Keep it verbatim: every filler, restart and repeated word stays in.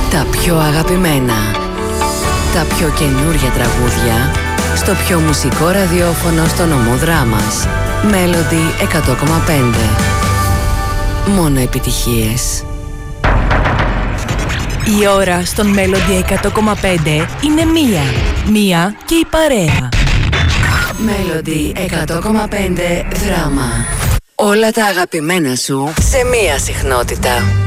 Τα πιο αγαπημένα, τα πιο καινούργια τραγούδια στο πιο μουσικό ραδιόφωνο στο νομό Δράμας. Melody εκατό κόμμα πέντε. Μόνο επιτυχίες. Η ώρα στον Melody εκατό κόμμα πέντε είναι μία. Μία και η παρέα. Melody εκατό κόμμα πέντε Δράμα. Όλα τα αγαπημένα σου σε μία συχνότητα.